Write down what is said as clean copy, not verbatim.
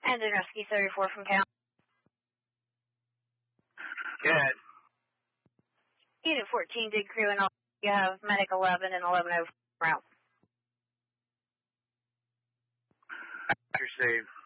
Engine Rescue 34 from town. Good. Unit 14 did crew and all. You have Medic 11 and 1104 route. You're safe.